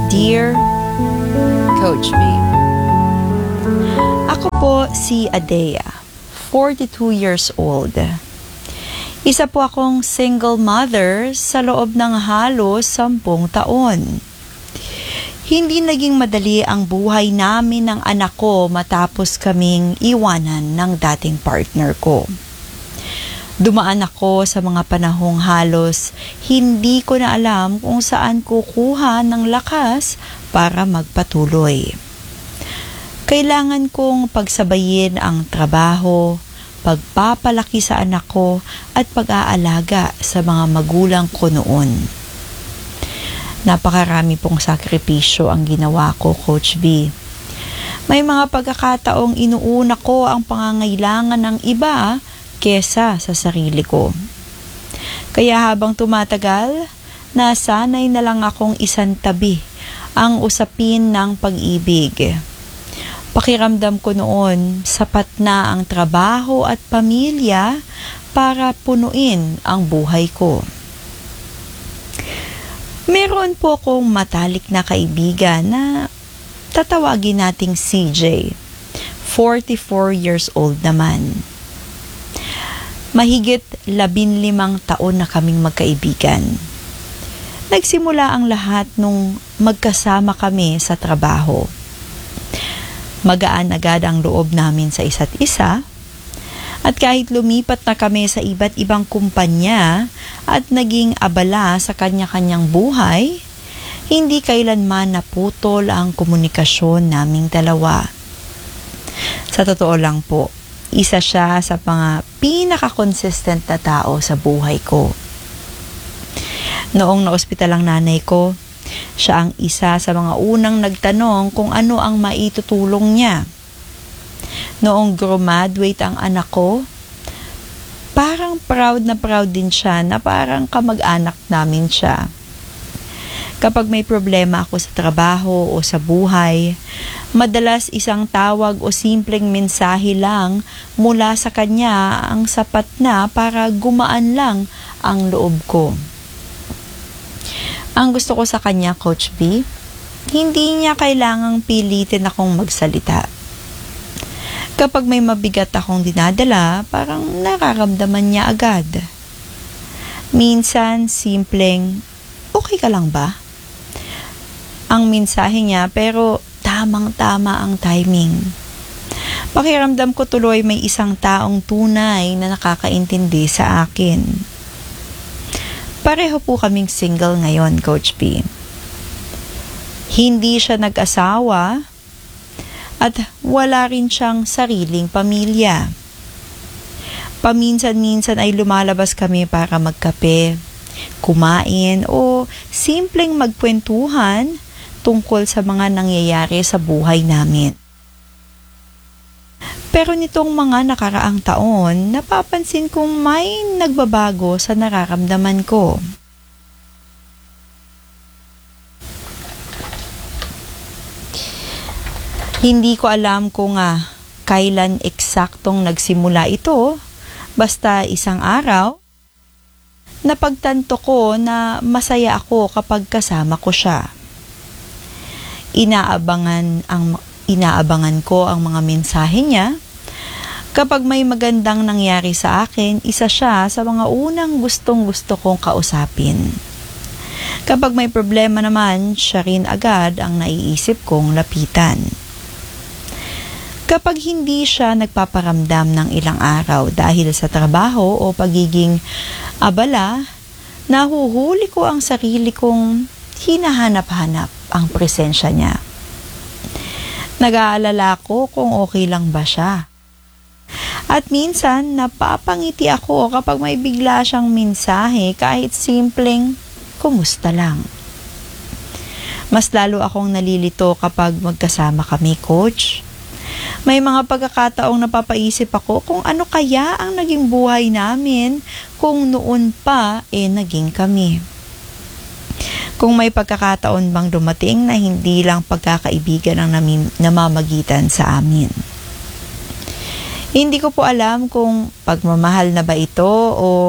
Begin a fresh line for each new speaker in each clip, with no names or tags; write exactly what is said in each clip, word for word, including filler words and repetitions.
Dear Coach B, ako po si Adea, forty-two years old. Isa po akong single mother sa loob ng halos sampung taon. Hindi naging madali ang buhay namin ng anak ko matapos kaming iwanan ng dating partner ko. Dumaan ako sa mga panahong halos hindi ko na alam kung saan kukuha ng lakas para magpatuloy. Kailangan kong pagsabayin ang trabaho, pagpapalaki sa anak ko at pag-aalaga sa mga magulang ko noon. Napakarami pong sakripisyo ang ginawa ko, Coach B. May mga pagkakataong inuuna ko ang pangangailangan ng iba kesa sa sarili ko. Kaya habang tumatagal, nasanay na lang akong isantabi ang usapin ng pag-ibig. Pakiramdam ko noon, sapat na ang trabaho at pamilya para punuin ang buhay ko. Meron po akong matalik na kaibigan na tatawagin nating C J, forty-four years old naman. Mahigit labinlimang taon na kaming magkaibigan. Nagsimula ang lahat nung magkasama kami sa trabaho. Magaan agad ang loob namin sa isa't isa, at kahit lumipat na kami sa iba't ibang kumpanya at naging abala sa kanya-kanyang buhay, hindi kailanman naputol ang komunikasyon naming dalawa. Sa totoo lang po, isa siya sa mga pinaka-consistent na tao sa buhay ko. Noong naospital ang nanay ko, siya ang isa sa mga unang nagtanong kung ano ang maitutulong niya. Noong graduate ang anak ko, parang proud na proud din siya na parang kamag-anak namin siya. Kapag may problema ako sa trabaho o sa buhay, madalas isang tawag o simpleng mensahe lang mula sa kanya ang sapat na para gumaan lang ang loob ko. Ang gusto ko sa kanya, Coach B, hindi niya kailangang pilitin akong magsalita. Kapag may mabigat akong dinadala, parang nararamdaman niya agad. Minsan, simpleng, okay ka lang ba? Ang mensahe niya, pero tamang-tama ang timing. Pakiramdam ko tuloy may isang taong tunay na nakakaintindi sa akin. Pareho po kaming single ngayon, Coach B. Hindi siya nag-asawa at wala rin siyang sariling pamilya. Paminsan-minsan ay lumalabas kami para magkape, kumain o simpleng magkwentuhan tungkol sa mga nangyayari sa buhay namin. Pero nitong mga nakaraang taon, napapansin kong may nagbabago sa nararamdaman ko. Hindi ko alam kung uh, kailan eksaktong nagsimula ito, basta isang araw, napagtanto ko na masaya ako kapag kasama ko siya. Inaabangan ang inaabangan ko ang mga mensahe niya. Kapag may magandang nangyari sa akin, isa siya sa mga unang gustong-gusto kong kausapin. Kapag may problema naman, siya rin agad ang naiisip kong lapitan. Kapag hindi siya nagpaparamdam ng ilang araw dahil sa trabaho o pagiging abala, nahuhuli ko ang sarili kong hinahanap-hanap ang presensya niya. Nag-aalala ko kung okay lang ba siya. At minsan, napapangiti ako kapag may bigla siyang mensahe kahit simpleng, kumusta lang. Mas lalo akong nalilito kapag magkasama kami, Coach. May mga pagkakataong napapaisip ako kung ano kaya ang naging buhay namin kung noon pa eh naging kami. Kung may pagkakataon bang dumating na hindi lang pagkakaibigan ang namin, namamagitan sa amin. Hindi ko po alam kung pagmamahal na ba ito o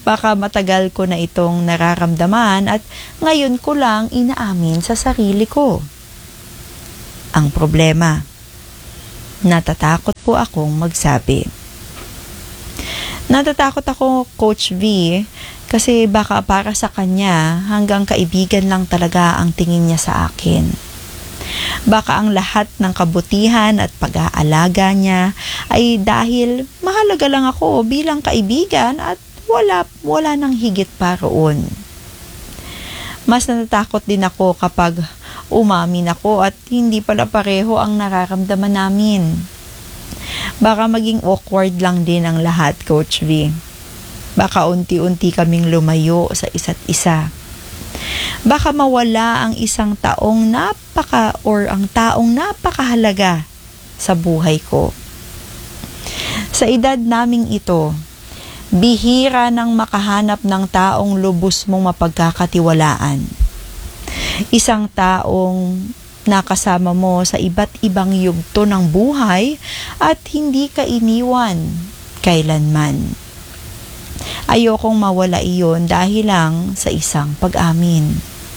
Baka matagal ko na itong nararamdaman at ngayon ko lang inaamin sa sarili ko. Ang problema, natatakot po akong magsabi. Natatakot ako, Coach V, kasi baka para sa kanya hanggang kaibigan lang talaga ang tingin niya sa akin. Baka ang lahat ng kabutihan at pag-aalaga niya ay dahil mahalaga lang ako bilang kaibigan at wala, wala nang higit pa roon. Mas natatakot din ako kapag umamin ako at hindi pala pareho ang nararamdaman namin. Baka maging awkward lang din ang lahat, Coach V. Baka unti-unti kaming lumayo sa isa't isa. Baka mawala ang isang taong napaka or ang taong napakahalaga sa buhay ko. Sa edad naming ito, bihira nang makahanap ng taong lubos mong mapagkakatiwalaan. Isang taong nakasama mo sa iba't ibang yugto ng buhay at hindi ka iniwan kailanman. Ayokong mawala iyon dahil lang sa isang pag-amin.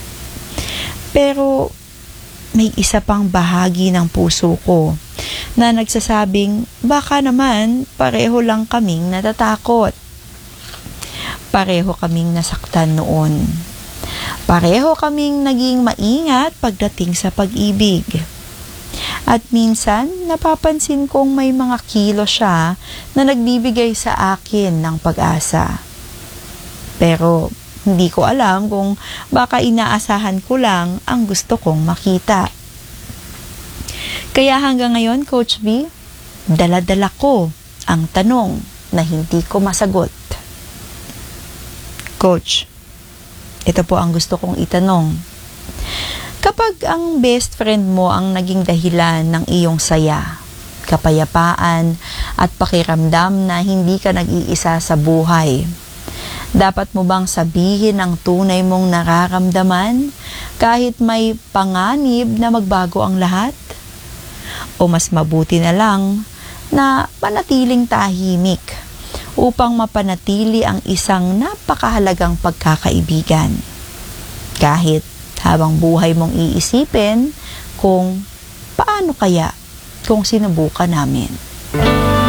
Pero may isa pang bahagi ng puso ko na nagsasabing baka naman pareho lang kaming natatakot. Pareho kaming nasaktan noon. Pareho kaming naging maingat pagdating sa pag-ibig. At minsan, napapansin kong may mga kilo siya na nagbibigay sa akin ng pag-asa. Pero hindi ko alam kung baka inaasahan ko lang ang gusto kong makita. Kaya hanggang ngayon, Coach V, dala-dala ko ang tanong na hindi ko masagot. Coach, ito po ang gusto kong itanong. Kapag ang best friend mo ang naging dahilan ng iyong saya, kapayapaan at pakiramdam na hindi ka nag-iisa sa buhay, dapat mo bang sabihin ang tunay mong nararamdaman kahit may panganib na magbago ang lahat? O mas mabuti na lang na manatiling tahimik upang mapanatili ang isang napakahalagang pagkakaibigan. Kahit habang buhay mong iisipin kung paano kaya kung sinubukan namin.